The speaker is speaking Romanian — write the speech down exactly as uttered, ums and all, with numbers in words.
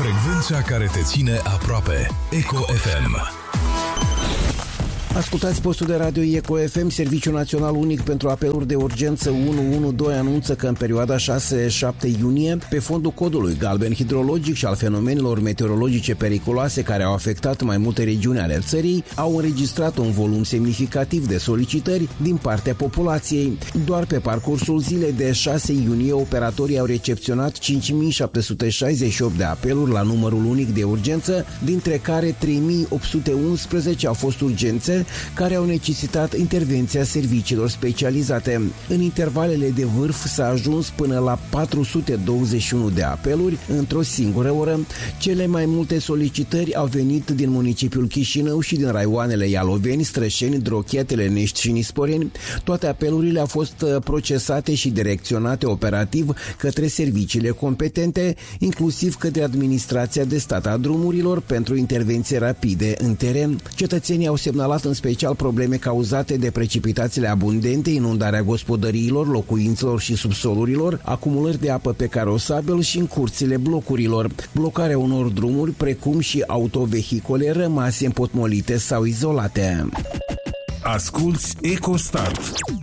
Frecvența care te ține aproape. Eco F M. Ascultați postul de radio Eco F M. Serviciul Național Unic pentru Apeluri de Urgență unu unu doi anunță că în perioada șase șapte iunie, pe fondul codului galben hidrologic și al fenomenelor meteorologice periculoase care au afectat mai multe regiuni ale țării, au înregistrat un volum semnificativ de solicitări din partea populației. Doar pe parcursul zilei de șase iunie, operatorii au recepționat cinci mii șapte sute șaizeci și opt de apeluri la numărul unic de urgență, dintre care trei mii opt sute unsprezece au fost urgențe care au necesitat intervenția serviciilor specializate. În intervalele de vârf s-a ajuns până la patru sute douăzeci și unu de apeluri într-o singură oră. Cele mai multe solicitări au venit din municipiul Chișinău și din raioanele Ialoveni, Strășeni, Drochetele, Nești și Nisporeni. Toate apelurile au fost procesate și direcționate operativ către serviciile competente, inclusiv către administrația de stat a drumurilor pentru intervenții rapide în teren. Cetățenii au semnalat în special probleme cauzate de precipitațiile abundente, inundarea gospodăriilor, locuințelor și subsolurilor, acumulări de apă pe carosabil și în curțile blocurilor, blocarea unor drumuri, precum și autovehicole rămase împotmolite sau izolate. Asculți EcoStart.